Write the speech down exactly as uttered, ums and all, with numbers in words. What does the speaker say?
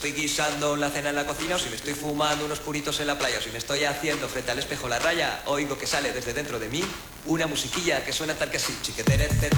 estoy guisando la cena en la cocina, o si me estoy fumando unos puritos en la playa, o si me estoy haciendo frente al espejo la raya, oigo que sale desde dentro de mí una musiquilla que suena tal que así, chiquetere,